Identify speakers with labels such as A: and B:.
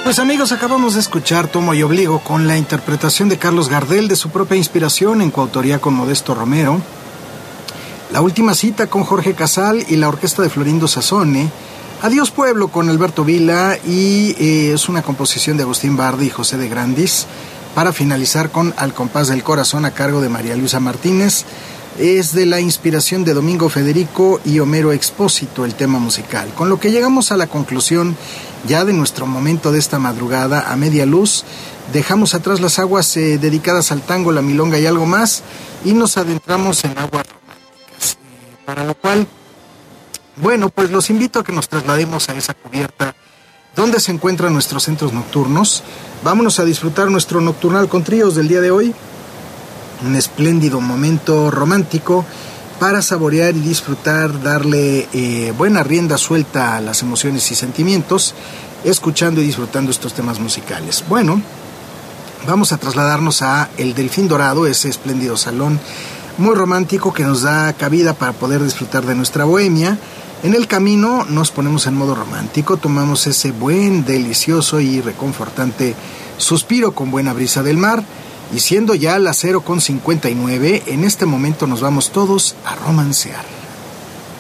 A: Pues amigos, acabamos de escuchar Tomo y Obligo con la interpretación de Carlos Gardel de su propia inspiración en coautoría con Modesto Romero. La última cita con Jorge Casal y la orquesta de Florindo Sassone. Adiós Pueblo con Alberto Vila y es una composición de Agustín Bardi y José de Grandis. Para finalizar con Al compás del corazón a cargo de María Luisa Martínez. Es de la inspiración de Domingo Federico y Homero Expósito el tema musical, con lo que llegamos a la conclusión ya de nuestro momento de esta madrugada a media luz. Dejamos atrás las aguas dedicadas al tango, la milonga y algo más, y nos adentramos en aguas románticas, para lo cual, bueno, pues los invito a que nos traslademos a esa cubierta donde se encuentran nuestros centros nocturnos. Vámonos a disfrutar nuestro nocturnal con tríos del día de hoy. Un espléndido momento romántico para saborear y disfrutar, darle buena rienda suelta a las emociones y sentimientos, escuchando y disfrutando estos temas musicales. Bueno, vamos a trasladarnos a El Delfín Dorado, ese espléndido salón muy romántico que nos da cabida para poder disfrutar de nuestra bohemia. En el camino nos ponemos en modo romántico, tomamos ese buen, delicioso y reconfortante suspiro con buena brisa del mar. Y siendo ya las 0:59, en este momento nos vamos todos a romancear.